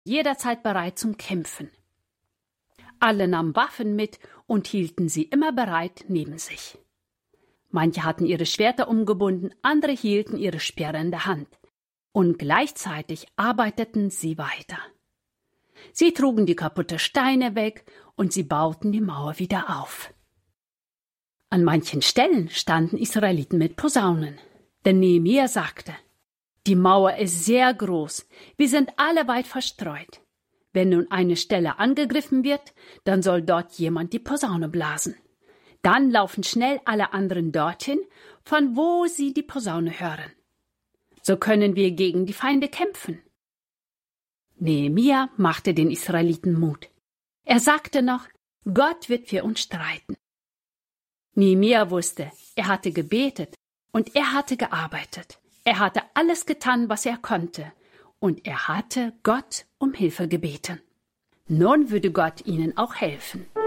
jederzeit bereit zum Kämpfen. Alle nahmen Waffen mit und hielten sie immer bereit neben sich. Manche hatten ihre Schwerter umgebunden, andere hielten ihre Speere in der Hand. Und gleichzeitig arbeiteten sie weiter. Sie trugen die kaputten Steine weg und sie bauten die Mauer wieder auf. An manchen Stellen standen Israeliten mit Posaunen, denn Nehemia sagte: Die Mauer ist sehr groß, wir sind alle weit verstreut. Wenn nun eine Stelle angegriffen wird, dann soll dort jemand die Posaune blasen. Dann laufen schnell alle anderen dorthin, von wo sie die Posaune hören. So können wir gegen die Feinde kämpfen. Nehemia machte den Israeliten Mut. Er sagte noch: Gott wird für uns streiten. Nehemia wusste, er hatte gebetet und er hatte gearbeitet. Er hatte alles getan, was er konnte, und er hatte Gott um Hilfe gebeten. Nun würde Gott ihnen auch helfen.